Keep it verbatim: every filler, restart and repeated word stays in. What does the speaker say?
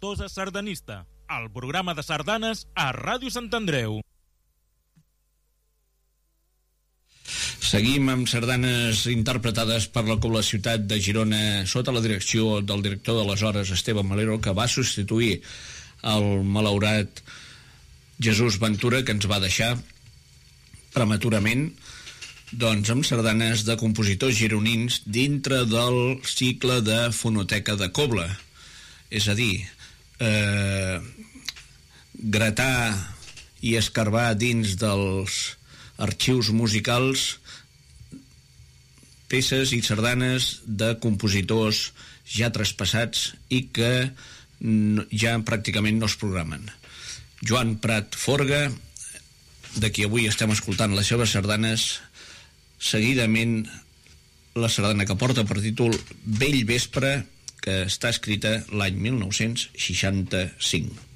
Tortosa Sardanista, el programa de sardanes a Ràdio Sant Andreu. Seguim amb sardanes interpretades per la Cobla Ciutat de Girona sota la direcció del director d'aleshores, Esteve Melero, que va substituir el malaurat Jesús Ventura, que ens va deixar prematurament, doncs amb sardanes de compositors gironins dintre del cicle de Fonoteca de Cobla. És a dir, eh, gratar i escarbar dins dels arxius musicals peces i sardanes de compositors ja traspassats i que ja pràcticament no es programen. Joan Prat Forga, de qui avui estem escoltant les seves sardanes, seguidament la sardana que porta per títol Vell Vespre, que està escrita l'any mil nou-cents seixanta-cinc.